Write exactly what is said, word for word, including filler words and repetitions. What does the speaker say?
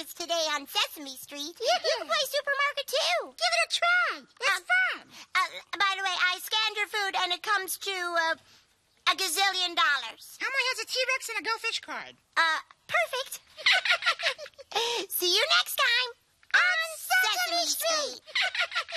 supermarkets today on Sesame Street. Yeah. You can play supermarket too. Give it a try. It's Um, fun. Uh, by the way, I scanned your food and it comes to uh, a gazillion dollars. Elmo has a T-Rex and a Go Fish card. Uh, perfect. See you next time On Sesame Street.